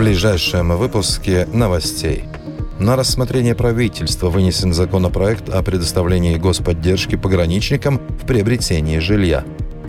ближайшем выпуске новостей. На рассмотрение правительства вынесен законопроект о предоставлении господдержки пограничникам в приобретении жилья.